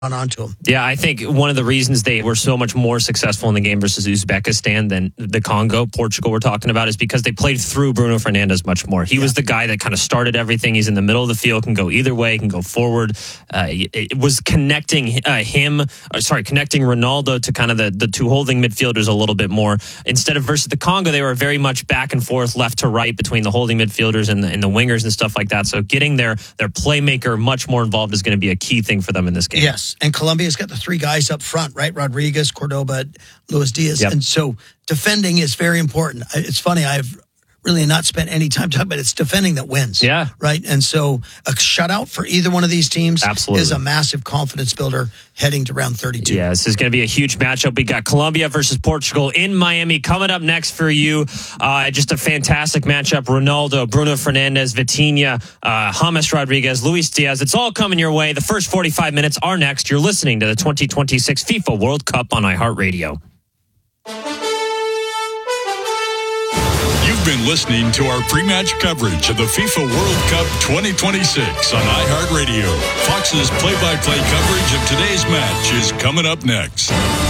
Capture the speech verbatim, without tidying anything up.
onto them. Yeah, I think one of the reasons they were so much more successful in the game versus Uzbekistan than the Congo, Portugal we're talking about, is because they played through Bruno Fernandes much more. He yeah. was the guy that kind of started everything. He's in the middle of the field, can go either way, can go forward. Uh, it was connecting uh, him, uh, sorry, connecting Ronaldo to kind of the, the two holding midfielders a little bit more. Instead of versus the Congo, they were very much back and forth, left to right between the holding midfielders and the, and the wingers and stuff like that. So getting their, their playmaker much more involved is going to be a key thing for them in this game. Yes. And Colombia's got the three guys up front, right? Rodriguez, Cordoba, Luis Diaz. Yep. And so defending is very important. It's funny, I've really not spent any time talking about it. It's defending that wins. Yeah. Right? And so a shutout for either one of these teams Absolutely. is a massive confidence builder heading to round thirty-two. Yeah, this is going to be a huge matchup. We got Colombia versus Portugal in Miami coming up next for you. Uh, just a fantastic matchup. Ronaldo, Bruno Fernandes, Vitinha, uh, James Rodriguez, Luis Diaz. It's all coming your way. The first forty-five minutes are next. You're listening to the twenty twenty-six FIFA World Cup on iHeartRadio. You've been listening to our pre-match coverage of the FIFA World Cup twenty twenty-six on iHeartRadio. Fox's play-by-play coverage of today's match is coming up next.